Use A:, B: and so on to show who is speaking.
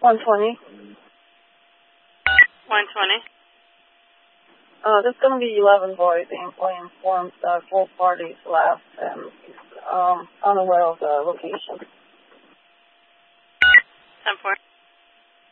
A: 120.
B: 120.
A: There's going to be 11 boys amply informed that 4 parties left and unaware of the location.
B: 10-4.